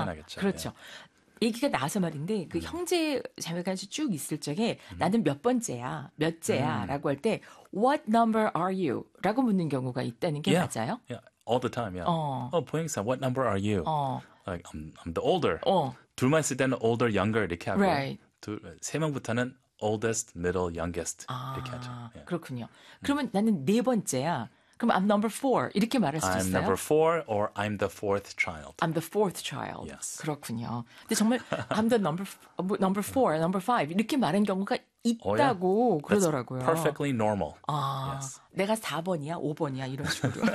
편하겠죠. 그렇죠. 얘기가 나와서 말인데 그 형제 자매가 쭉 있을 적에 나는 몇 번째야, 몇째야 라고 할 때 What number are you? 라고 묻는 경우가 있다는 게 맞아요? Yeah, all the time, yeah. 보행사, what number are you? Like, I'm the older. 둘만 있을 때는 older, younger 이렇게 하고 Right. 세 명부터는 oldest, middle, youngest 이렇게 하죠. Yeah. 그렇군요. 그러면 나는 네 번째야. 그럼 I'm number 4 이렇게 말할 수 I'm 있어요? number 4 or I'm the fourth child. I'm the fourth child. Yes. 그렇군요. 근데 정말 I'm the number 4, number 5 이렇게 말하는 경우가 있다고 그러더라고요. That's perfectly normal. Yes. 내가 4번이야, 5번이야 이런 식으로.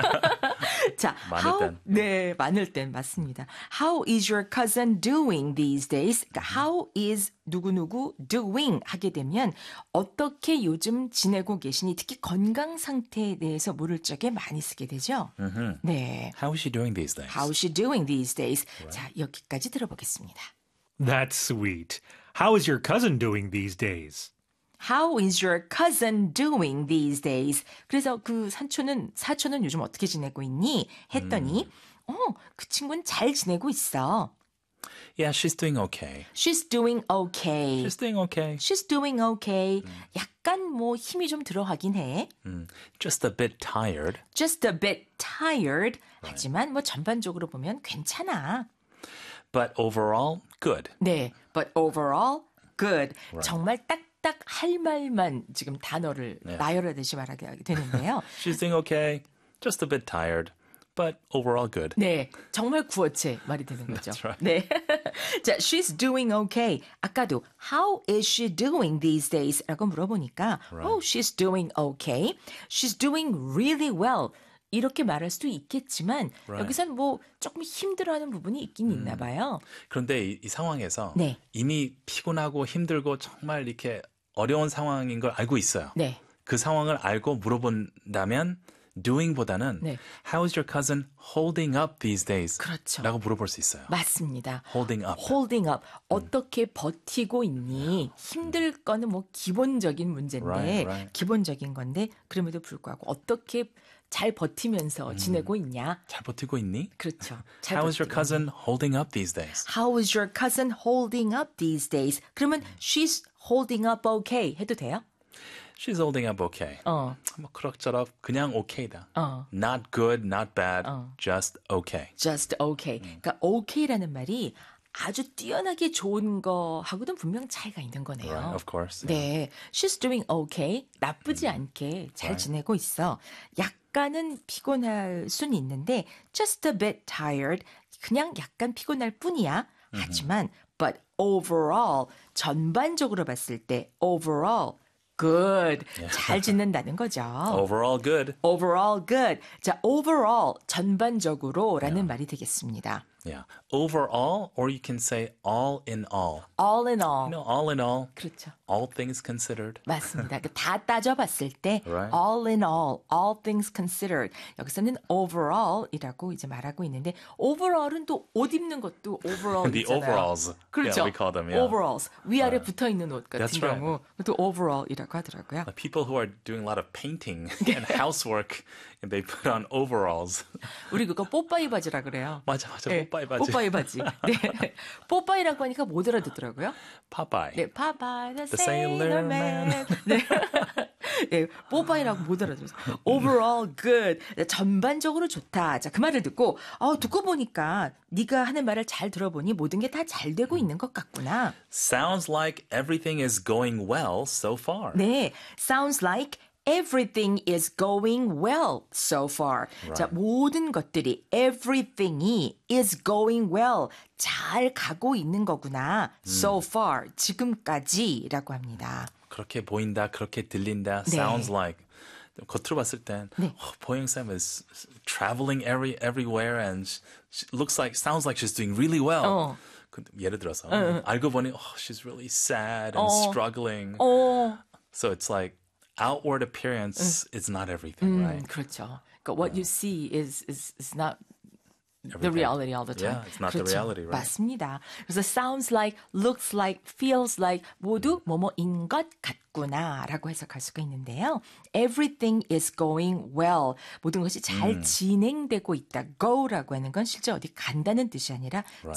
자, 많을 땐. 네, 많을 땐 맞습니다. How is your cousin doing these days? 그러니까 how is 누구누구 doing 하게 되면 어떻게 요즘 지내고 계시니 특히 건강 상태에 대해서 물을 적에 많이 쓰게 되죠. 네. How is she doing these days? How is she doing these days? 자, 여기까지 들어보겠습니다. That's sweet. How is your cousin doing these days? How is your cousin doing these days? 그래서 그 사촌은 요즘 어떻게 지내고 있니? 했더니 그 친구는 잘 지내고 있어. Yeah, she's doing okay. She's doing okay. She's doing okay. She's doing okay. 약간 뭐 힘이 좀 들어가긴 해. Just a bit tired. Just a bit tired. 하지만 뭐 전반적으로 보면 괜찮아. But overall, good. 네, but overall, good. 정말 딱딱 할 말만 지금 단어를 나열하듯이 말하게 되는데요. She's doing okay. Just a bit tired. But overall good. 네, 정말 구어체 말이 되는 거죠. That's right. 네. 자, she's doing okay. 아까도 how is she doing these days? 라고 물어보니까 oh, she's doing okay. She's doing really well. 이렇게 말할 수도 있겠지만 여기선 뭐 조금 힘들어하는 부분이 있긴 있나 봐요. 그런데 이 상황에서 네. 이미 피곤하고 힘들고 정말 이렇게 어려운 상황인 걸 알고 있어요. 네. 그 상황을 알고 물어본다면 doing보다는 네. How is your cousin holding up these days? 그렇죠. 라고 물어볼 수 있어요. 맞습니다. Holding up. Holding up. 어떻게 버티고 있니? 힘들 거는 뭐 기본적인 문제인데, Right. 기본적인 건데, 그럼에도 불구하고 어떻게 잘 버티면서 지내고 있냐? 잘 버티고 있니? 그렇죠. 잘 How is your 버티고 cousin holding up these days? How is your cousin holding up these days? 그러면 she's holding up okay 해도 돼요? She's holding up okay. 뭐 그럭저럭 그냥 okay다. Not good, not bad, just okay. Just okay. 그러니까 okay라는 말이 아주 뛰어나게 좋은 거하고는 분명 차이가 있는 거네요. Right, of course. 네, she's doing okay. 나쁘지 않게 잘 지내고 있어. 약간은 피곤할 수는 있는데 just a bit tired. 그냥 약간 피곤할 뿐이야. 하지만 but overall 전반적으로 봤을 때 overall good. 잘 지낸다는 거죠. Overall good. overall good. 자, overall 전반적으로라는 말이 되겠습니다. Yeah. Overall, or you can say all in all. all in all. You know, all in all. 그렇죠. All things considered. 맞습니다. 다 따져봤을 때 Right. all in all things considered. 여기서는 overall이라고 이제 말하고 있는데 overall은 또 옷 입는 것도 overall The 있잖아요. overalls. 그렇죠. Yeah, we call them, yeah. overalls. 위아래 붙어 있는 옷 같은 That's right. 경우 또 overall이라고 하더라고요. Like people who are doing a lot of painting and housework, and they put on overalls. 우리 그거 뽀빠이 바지라 그래요. 맞아. 네, 뽀빠이 바지. 뽀빠이 바지. 네. 뽀빠이라고 하니까 못 알아듣더라고요. Popeye. 네, 파파이, the Sailor sailor man. 네. 네, 뽀빠이라고 못 알아들었어요. Overall good. 전반적으로 좋다. 자, 그 말을 듣고, 듣고 보니까 네가 하는 말을 잘 들어보니 모든 게 다 잘 되고 있는 것 같구나. Sounds like everything is going well so far. 네, sounds like everything is going well so far. 자, 모든 것들이 everything이 is going well. 잘 가고 있는 거구나. So far. 지금까지라고 합니다. 그렇게 보인다, 그렇게 들린다. Sounds like. 겉으로 봤을 땐 보행쌤 is traveling everywhere and sounds like she's doing really well. 근데 예를 들어서 알고 보니 she's really sad and struggling. So it's like outward appearance is not everything, right? 그렇죠. 그러니까 what you see is not the reality all the time. Yeah, it's not 그렇죠. the reality, right? 맞습니다. 그래서 sounds like, looks like, feels like 모두 뭐뭐인 것 같구나라고 해석할 수가 있는데요. Everything is going well. 모든 것이 잘 진행되고 있다. go라고 하는 건 실제 어디 간다는 뜻이 아니라